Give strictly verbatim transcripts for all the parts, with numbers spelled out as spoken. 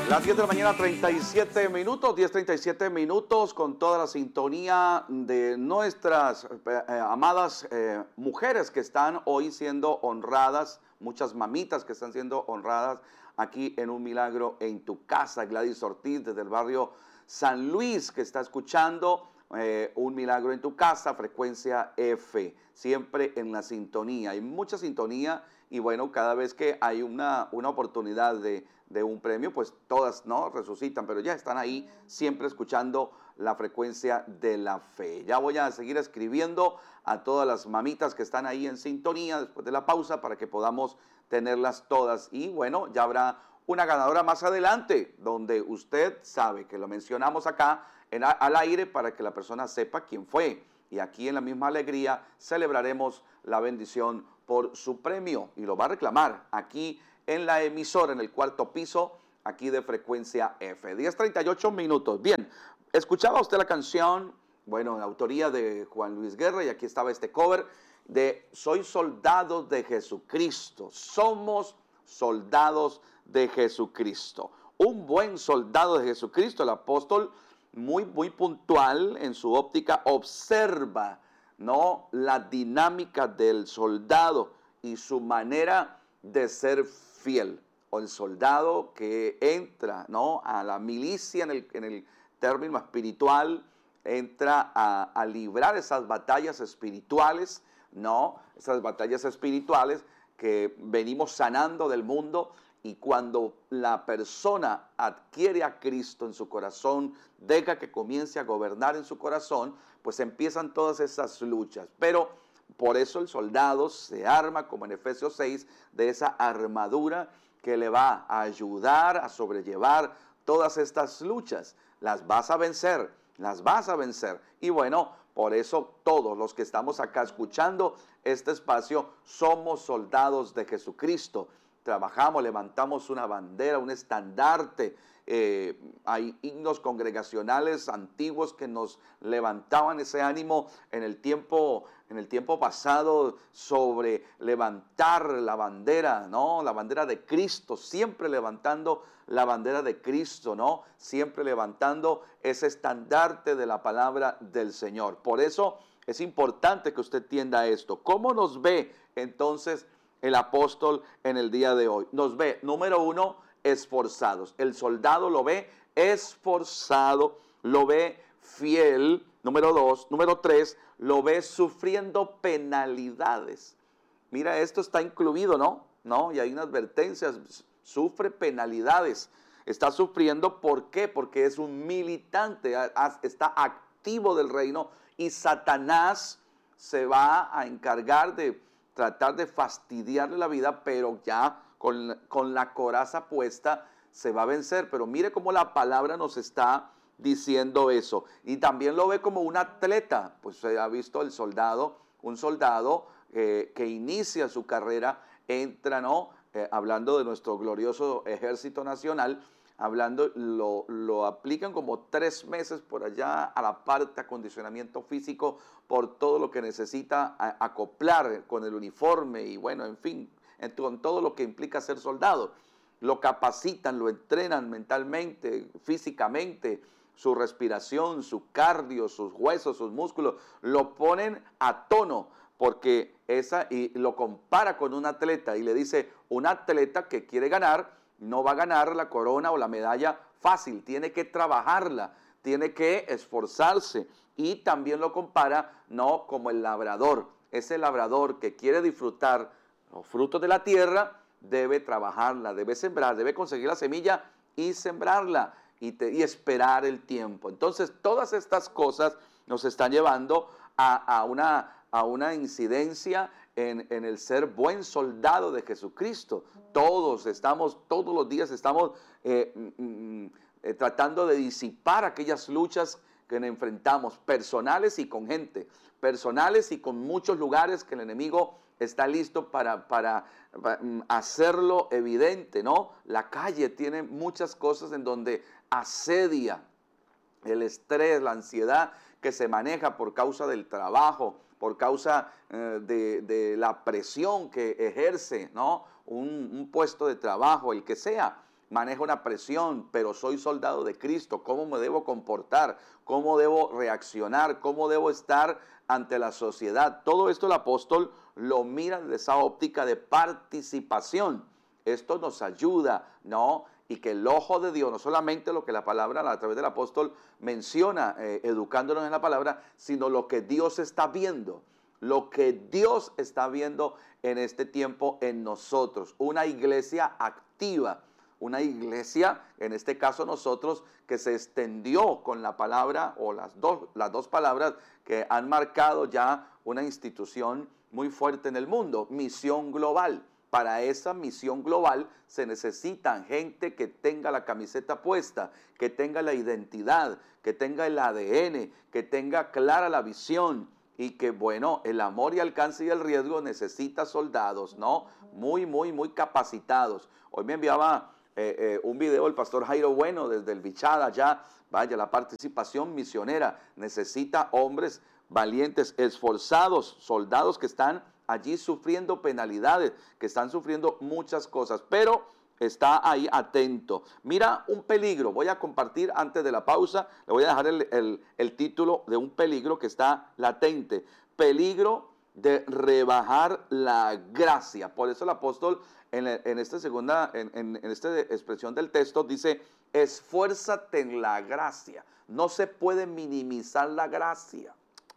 Las diez de la mañana, treinta y siete minutos, diez treinta y siete minutos, con toda la sintonía de nuestras eh, amadas eh, mujeres que están hoy siendo honradas, muchas mamitas que están siendo honradas aquí en Un Milagro en tu Casa. Gladys Ortiz desde el barrio San Luis, que está escuchando eh, Un Milagro en tu Casa, frecuencia F, siempre en la sintonía. Hay mucha sintonía y bueno, cada vez que hay una, una oportunidad de, de un premio, pues todas no resucitan, pero ya están ahí siempre escuchando la frecuencia de la fe. Ya voy a seguir escribiendo a todas las mamitas que están ahí en sintonía después de la pausa para que podamos tenerlas todas. Y bueno, ya habrá una ganadora más adelante, donde usted sabe que lo mencionamos acá en, al aire para que la persona sepa quién fue. Y aquí en la misma alegría celebraremos la bendición por su premio y lo va a reclamar aquí en la emisora, en el cuarto piso, aquí de frecuencia F. diez treinta y ocho minutos. Bien, escuchaba usted la canción, bueno, en autoría de Juan Luis Guerra, y aquí estaba este cover de Soy soldado de Jesucristo. Somos soldados de Jesucristo. Un buen soldado de Jesucristo, el apóstol muy, muy puntual en su óptica, observa, ¿no?, la dinámica del soldado y su manera de ser fiel. O el soldado que entra, ¿no?, a la milicia en el, en el término espiritual, entra a, a librar esas batallas espirituales, ¿no?, esas batallas espirituales que venimos sanando del mundo. Y cuando la persona adquiere a Cristo en su corazón, deja que comience a gobernar en su corazón, pues empiezan todas esas luchas. Pero por eso el soldado se arma, como en Efesios seis, de esa armadura que le va a ayudar a sobrellevar todas estas luchas. Las vas a vencer, las vas a vencer. Y bueno, por eso todos los que estamos acá escuchando este espacio somos soldados de Jesucristo. Trabajamos, levantamos una bandera, un estandarte. Eh, hay himnos congregacionales antiguos que nos levantaban ese ánimo en el tiempo, en el tiempo pasado, sobre levantar la bandera, ¿no? La bandera de Cristo, siempre levantando la bandera de Cristo, ¿no? Siempre levantando ese estandarte de la palabra del Señor. Por eso es importante que usted entienda esto. ¿Cómo nos ve entonces el apóstol en el día de hoy? Nos ve, número uno, esforzados. El soldado lo ve esforzado, lo ve fiel. Número dos, número tres, lo ve sufriendo penalidades. Mira, esto está incluido, ¿no? ¿No? Y hay una advertencia, sufre penalidades. Está sufriendo, ¿por qué? Porque es un militante, está activo del reino y Satanás se va a encargar de tratar de fastidiarle la vida, pero ya con, con la coraza puesta se va a vencer. Pero mire cómo la palabra nos está diciendo eso. Y también lo ve como un atleta. Pues se ha visto el soldado, un soldado eh, que inicia su carrera, entra, ¿no? Eh, hablando de nuestro glorioso ejército nacional, hablando, lo, lo aplican como tres meses por allá a la parte acondicionamiento físico por todo lo que necesita a, acoplar con el uniforme y bueno, en fin, en, con todo lo que implica ser soldado. Lo capacitan, lo entrenan mentalmente, físicamente, su respiración, su cardio, sus huesos, sus músculos, lo ponen a tono porque esa, y lo compara con un atleta y le dice, un atleta que quiere ganar, no va a ganar la corona o la medalla fácil, tiene que trabajarla, tiene que esforzarse. Y también lo compara, no, como el labrador. Ese labrador que quiere disfrutar los frutos de la tierra, debe trabajarla, debe sembrar, debe conseguir la semilla y sembrarla y, te, y esperar el tiempo. Entonces, todas estas cosas nos están llevando a, a, una, a una incidencia En, en el ser buen soldado de Jesucristo. Todos estamos, todos los días estamos eh, mm, eh, tratando de disipar aquellas luchas que enfrentamos, personales y con gente, personales y con muchos lugares que el enemigo está listo para, para, para hacerlo evidente, ¿no? La calle tiene muchas cosas en donde asedia el estrés, la ansiedad que se maneja por causa del trabajo, por causa eh, de, de la presión que ejerce, ¿no? Un, un puesto de trabajo, el que sea. maneja una presión, pero soy soldado de Cristo. ¿Cómo me debo comportar? ¿Cómo debo reaccionar? ¿Cómo debo estar ante la sociedad? Todo esto el apóstol lo mira desde esa óptica de participación. Esto nos ayuda, ¿no? Y que el ojo de Dios, no solamente lo que la palabra a través del apóstol menciona, eh, educándonos en la palabra, sino lo que Dios está viendo, lo que Dios está viendo en este tiempo en nosotros. Una iglesia activa, una iglesia, en este caso nosotros, que se extendió con la palabra o las dos, las dos palabras que han marcado ya una institución muy fuerte en el mundo, misión global. Para esa misión global se necesitan gente que tenga la camiseta puesta, que tenga la identidad, que tenga el A D N, que tenga clara la visión y que, bueno, el amor y alcance y el riesgo necesita soldados, ¿no? Muy, muy, muy capacitados. Hoy me enviaba eh, eh, un video el pastor Jairo Bueno desde el Bichada, ya, vaya, la participación misionera necesita hombres valientes, esforzados, soldados que están allí sufriendo penalidades, que están sufriendo muchas cosas, pero está ahí atento. Mira un peligro, voy a compartir antes de la pausa, le voy a dejar el, el, el título de un peligro que está latente, peligro de rebajar la gracia. Por eso el apóstol en, en esta segunda, en, en, en esta expresión del texto dice, esfuérzate en la gracia. No se puede minimizar la gracia.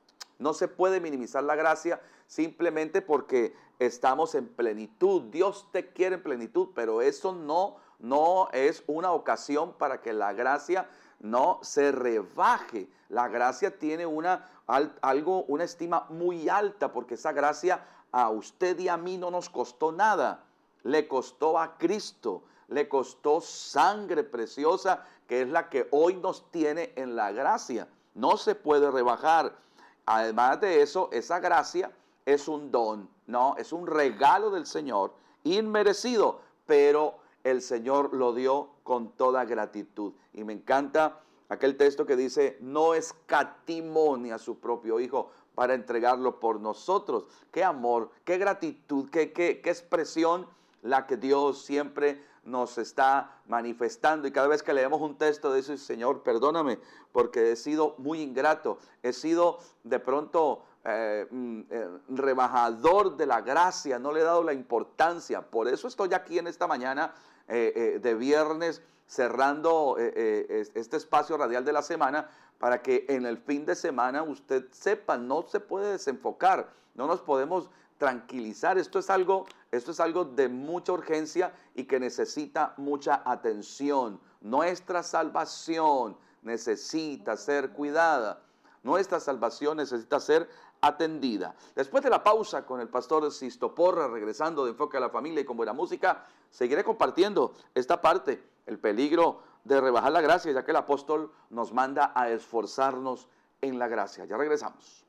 No se puede minimizar la gracia simplemente porque estamos en plenitud. Dios te quiere en plenitud, pero eso no, no es una ocasión para que la gracia no se rebaje. La gracia tiene una, algo, una estima muy alta, porque esa gracia a usted y a mí no nos costó nada. Le costó a Cristo, le costó sangre preciosa, que es la que hoy nos tiene en la gracia. No se puede rebajar. Además de eso, esa gracia es un don, ¿no? Es un regalo del Señor, inmerecido, pero el Señor lo dio con toda gratitud. Y me encanta aquel texto que dice, no escatimó ni a su propio Hijo para entregarlo por nosotros. Qué amor, qué gratitud, qué, qué, qué expresión la que Dios siempre nos está manifestando. Y cada vez que leemos un texto de eso, Señor, perdóname, porque he sido muy ingrato, he sido de pronto eh, eh, rebajador de la gracia, no le he dado la importancia. Por eso estoy aquí en esta mañana eh, eh, de viernes, cerrando eh, eh, este espacio radial de la semana, para que en el fin de semana usted sepa, no se puede desenfocar, no nos podemos tranquilizar. Esto es algo, esto es algo de mucha urgencia y que necesita mucha atención. Nuestra salvación necesita ser cuidada. Nuestra salvación necesita ser atendida. Después de la pausa con el pastor Sisto Porra, regresando de Enfoque a la Familia y con buena música, seguiré compartiendo esta parte, el peligro de rebajar la gracia, ya que el apóstol nos manda a esforzarnos en la gracia. Ya regresamos.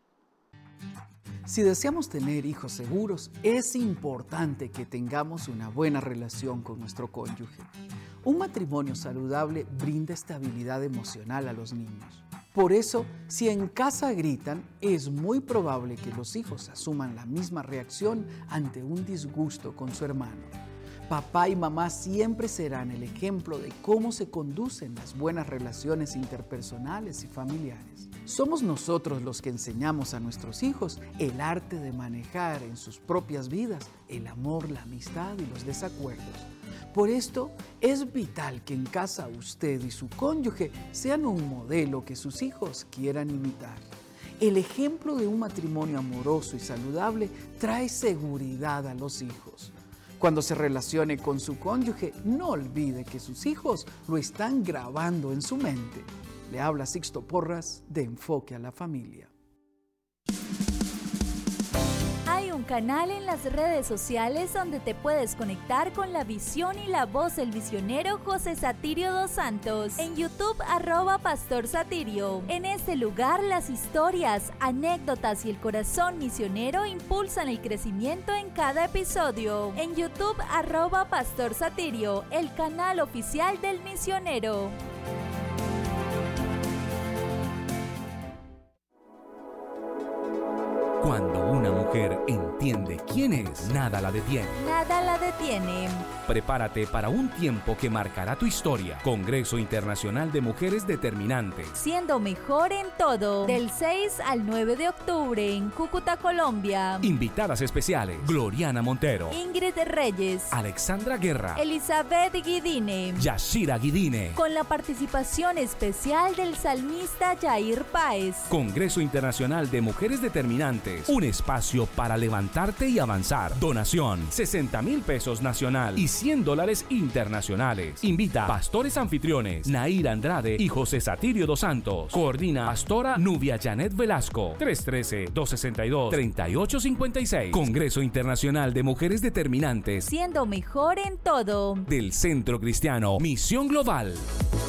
Si deseamos tener hijos seguros, es importante que tengamos una buena relación con nuestro cónyuge. Un matrimonio saludable brinda estabilidad emocional a los niños. Por eso, si en casa gritan, es muy probable que los hijos asuman la misma reacción ante un disgusto con su hermano. Papá y mamá siempre serán el ejemplo de cómo se conducen las buenas relaciones interpersonales y familiares. Somos nosotros los que enseñamos a nuestros hijos el arte de manejar en sus propias vidas el amor, la amistad y los desacuerdos. Por esto, es vital que en casa usted y su cónyuge sean un modelo que sus hijos quieran imitar. El ejemplo de un matrimonio amoroso y saludable trae seguridad a los hijos. Cuando se relacione con su cónyuge, no olvide que sus hijos lo están grabando en su mente. Le habla Sixto Porras de Enfoque a la Familia. Hay un canal en las redes sociales donde te puedes conectar con la visión y la voz del misionero José Satirio dos Santos. En YouTube, arroba Pastor Satirio. En este lugar, las historias, anécdotas y el corazón misionero impulsan el crecimiento en cada episodio. En YouTube, arroba Pastor Satirio, el canal oficial del misionero. Cuando una mujer entiende entiende quién es, nada la detiene. Nada la detiene. Prepárate para un tiempo que marcará tu historia. Congreso Internacional de Mujeres Determinantes. Siendo mejor en todo. Del seis al nueve de octubre en Cúcuta, Colombia. Invitadas especiales: Gloriana Montero, Ingrid Reyes, Alexandra Guerra, Elizabeth Guidine, Yashira Guidine. Con la participación especial del salmista Yair Páez. Congreso Internacional de Mujeres Determinantes. Un espacio para levantarte y avanzar. Donación: sesenta mil pesos nacional y cien dólares internacionales. Invita pastores anfitriones Nair Andrade y José Satirio dos Santos. Coordina Pastora Nubia Janet Velasco. tres uno tres, dos seis dos, tres ocho cinco seis. Congreso Internacional de Mujeres Determinantes. Siendo mejor en todo. Del Centro Cristiano Misión Global.